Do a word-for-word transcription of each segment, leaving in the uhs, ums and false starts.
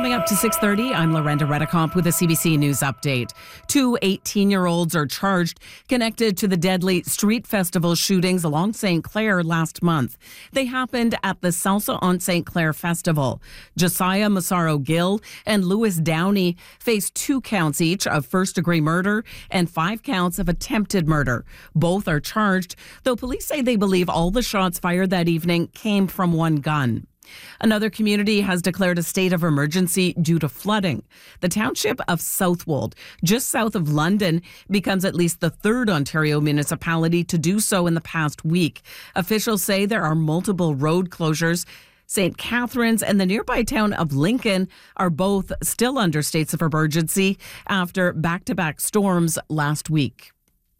Coming up to six thirty, I'm Lorenda Redicomp with a C B C News update. Two eighteen-year-olds are charged connected to the deadly street festival shootings along Saint Clair last month. They happened at the Salsa on Saint Clair Festival. Josiah Massaro Gill and Lewis Downey face two counts each of first-degree murder and five counts of attempted murder. Both are charged, though police say they believe all the shots fired that evening came from one gun. Another community has declared a state of emergency due to flooding. The township of Southwold, just south of London, becomes at least the third Ontario municipality to do so in the past week. Officials say there are multiple road closures. Saint Catharines and the nearby town of Lincoln are both still under states of emergency after back-to-back storms last week.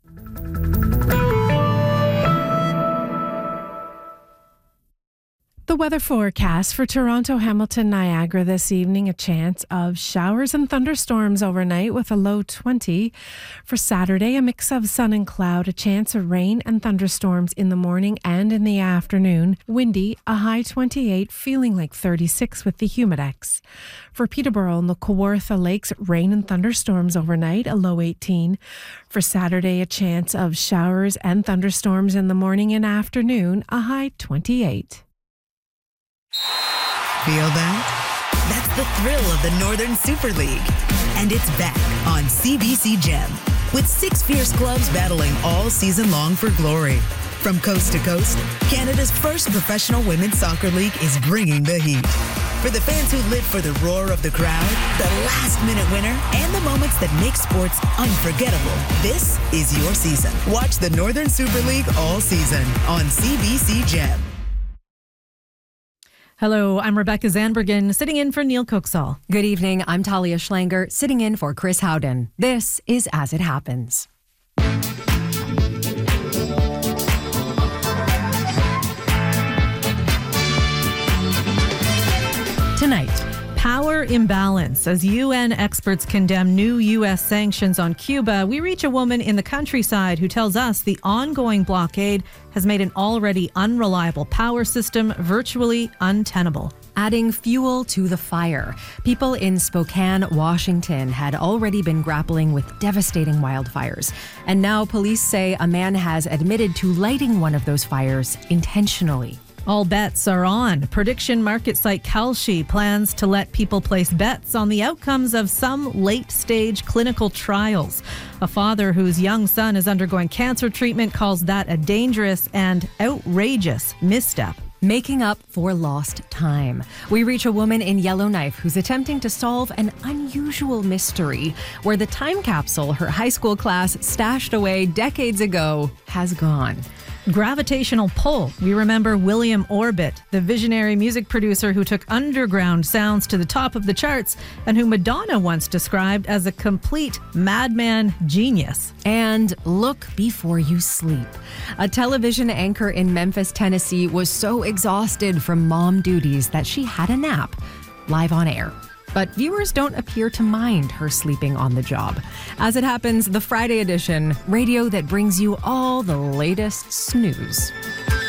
The weather forecast for Toronto, Hamilton, Niagara this evening, a chance of showers and thunderstorms overnight with a low twenty. For Saturday, a mix of sun and cloud, a chance of rain and thunderstorms in the morning and in the afternoon. Windy, a high twenty-eight, feeling like thirty-six with the humidex. For Peterborough and the Kawartha Lakes, rain and thunderstorms overnight, a low eighteen. For Saturday, a chance of showers and thunderstorms in the morning and afternoon, a high twenty-eight. Feel that? That's the thrill of the Northern Super League. And it's back on C B C Gem, with six fierce clubs battling all season long for glory. From coast to coast, Canada's first professional women's soccer league is bringing the heat. For the fans who live for the roar of the crowd, the last-minute winner, and the moments that make sports unforgettable, this is your season. Watch the Northern Super League all season on C B C Gem. Hello, I'm Rebecca Zanbergen, sitting in for Neil Cooksall. Good evening, I'm Talia Schlanger, sitting in for Chris Howden. This is As It Happens. Tonight, power imbalance. As U N experts condemn new U S sanctions on Cuba, we reach a woman in the countryside who tells us the ongoing blockade has made an already unreliable power system virtually untenable. Adding fuel to the fire. People in Spokane, Washington had already been grappling with devastating wildfires. And now police say a man has admitted to lighting one of those fires intentionally. All bets are on. Prediction market site Kalshi plans to let people place bets on the outcomes of some late-stage clinical trials. A father whose young son is undergoing cancer treatment calls that a dangerous and outrageous misstep. Making up for lost time. We reach a woman in Yellowknife who's attempting to solve an unusual mystery where the time capsule her high school class stashed away decades ago has gone. Gravitational pull. We remember William Orbit, the visionary music producer who took underground sounds to the top of the charts and who Madonna once described as a complete madman genius. And look before you sleep. A television anchor in Memphis, Tennessee was so exhausted from mom duties that she had a nap live on air. But viewers don't appear to mind her sleeping on the job. As It Happens, the Friday edition, radio that brings you all the latest snooze.